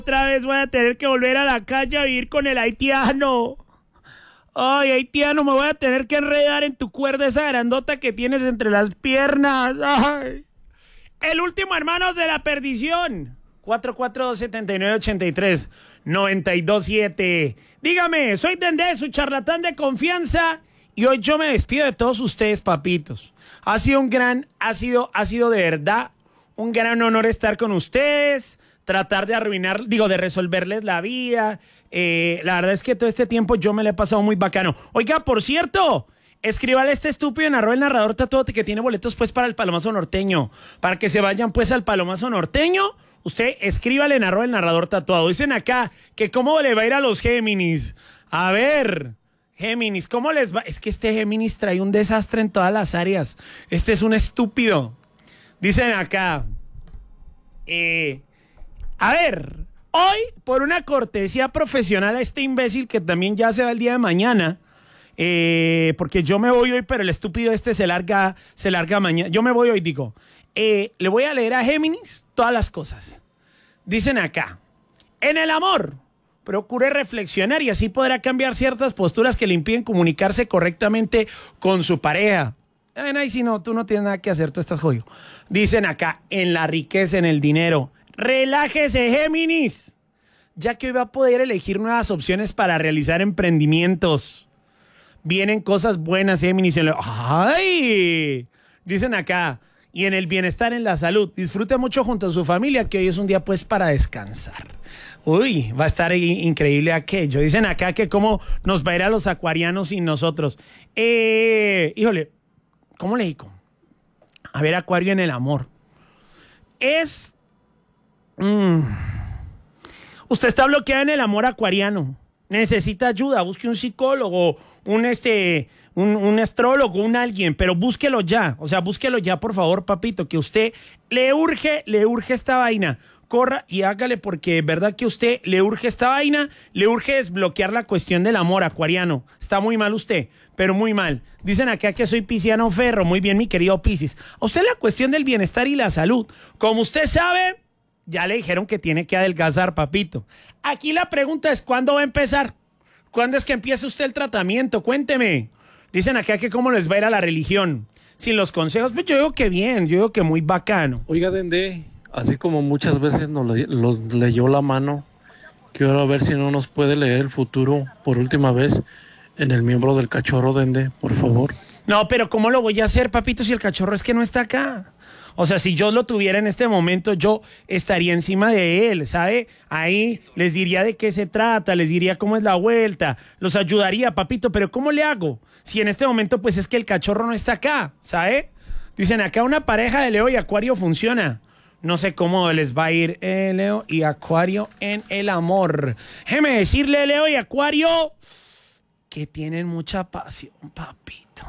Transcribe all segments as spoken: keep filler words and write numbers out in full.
Otra vez voy a tener que volver a la calle a vivir con el haitiano. Ay, haitiano, me voy a tener que enredar en tu cuerda esa grandota que tienes entre las piernas. Ay. El último, hermanos, de la perdición. cuatro cuatro dos, siete nueve, ocho tres, nueve dos siete. Dígame, soy Dendé, su charlatán de confianza. Y hoy yo me despido de todos ustedes, papitos. Ha sido un gran, ha sido, ha sido de verdad un gran honor estar con ustedes. Tratar de arruinar, digo, de resolverles la vida. Eh, la verdad es que todo este tiempo yo me lo he pasado muy bacano. Oiga, por cierto, escríbale a este estúpido en arroba el narrador tatuote que tiene boletos pues para el Palomazo Norteño. Para que se vayan pues al Palomazo Norteño. Usted escríbale en arroba el narrador tatuado. Dicen acá que cómo le va a ir a los Géminis. A ver, Géminis, ¿cómo les va? Es que este Géminis trae un desastre en todas las áreas. Este es un estúpido. Dicen acá, eh... a ver, hoy, por una cortesía profesional a este imbécil que también ya se va el día de mañana, eh, porque yo me voy hoy, pero el estúpido este se larga, se larga mañana. Yo me voy hoy, digo. Eh, le voy a leer a Géminis todas las cosas. Dicen acá, en el amor, procure reflexionar y así podrá cambiar ciertas posturas que le impiden comunicarse correctamente con su pareja. Ay, no, y si no, tú no tienes nada que hacer, tú estás jodido. Dicen acá, en la riqueza, en el dinero. Relájese, Géminis, ya que hoy va a poder elegir nuevas opciones para realizar emprendimientos. Vienen cosas buenas, Géminis. ¡Ay! Dicen acá, y en el bienestar, en la salud. Disfrute mucho junto a su familia, que hoy es un día pues para descansar. Uy, va a estar increíble aquello. Dicen acá que cómo nos va a ir a los acuarianos sin nosotros. Eh, híjole, ¿cómo le digo? A ver, Acuario en el amor. Es... Mm. Usted está bloqueado en el amor acuariano. Necesita ayuda. Busque un psicólogo, un este, un, un astrólogo, un alguien, pero búsquelo ya. O sea, búsquelo ya, por favor, papito, que usted le urge, le urge esta vaina. Corra y hágale porque es verdad que usted le urge esta vaina, le urge desbloquear la cuestión del amor acuariano. Está muy mal usted, pero muy mal. Dicen acá que soy pisciano ferro. Muy bien, mi querido Piscis. A usted la cuestión del bienestar y la salud. Como usted sabe... ya le dijeron que tiene que adelgazar, papito. Aquí la pregunta es, ¿cuándo va a empezar? ¿Cuándo es que empieza usted el tratamiento? Cuénteme. Dicen acá que cómo les va a ir a la religión. Sin los consejos, pues yo digo que bien, yo digo que muy bacano. Oiga, Dendé, así como muchas veces nos le, los leyó la mano, quiero ver si no nos puede leer el futuro por última vez en el miembro del cachorro, Dendé, por favor. No, pero ¿cómo lo voy a hacer, papito, si el cachorro es que no está acá? O sea, si yo lo tuviera en este momento, yo estaría encima de él, ¿sabe? Ahí les diría de qué se trata, les diría cómo es la vuelta, los ayudaría, papito, pero ¿cómo le hago? Si en este momento, pues es que el cachorro no está acá, ¿sabe? Dicen acá una pareja de Leo y Acuario funciona. No sé cómo les va a ir eh, Leo y Acuario en el amor. Déjeme decirle, Leo y Acuario, que tienen mucha pasión, papito.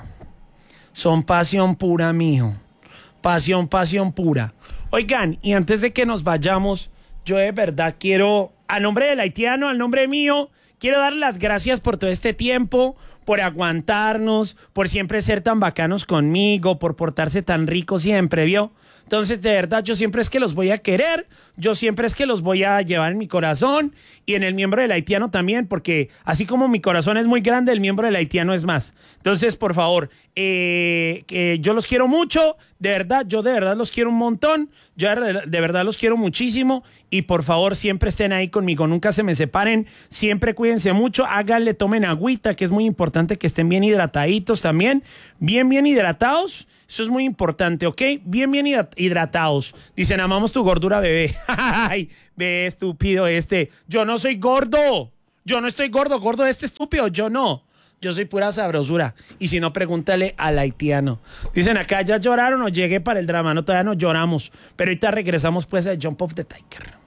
Son pasión pura, mijo. Pasión, pasión pura. Oigan, y antes de que nos vayamos, yo de verdad quiero, a nombre del haitiano, al nombre mío, quiero dar las gracias por todo este tiempo, por aguantarnos, por siempre ser tan bacanos conmigo, por portarse tan rico siempre, ¿vio? Entonces, de verdad, yo siempre es que los voy a querer, yo siempre es que los voy a llevar en mi corazón y en el miembro del haitiano también, porque así como mi corazón es muy grande, el miembro del haitiano es más. Entonces, por favor, eh, eh, yo los quiero mucho, de verdad, yo de verdad los quiero un montón, yo de, de verdad los quiero muchísimo y por favor, siempre estén ahí conmigo, nunca se me separen, siempre cuídense mucho, háganle, tomen agüita, que es muy importante que estén bien hidrataditos también, bien, bien hidratados. Eso es muy importante, ¿ok? Bien, bien hidratados. Dicen, amamos tu gordura, bebé. Ay, ve, estúpido este. Yo no soy gordo. Yo no estoy gordo. Gordo este estúpido. Yo no. Yo soy pura sabrosura. Y si no, pregúntale al haitiano. Dicen, acá ya lloraron o llegué para el drama. No, todavía no lloramos. Pero ahorita regresamos pues a Jump of the Tiger.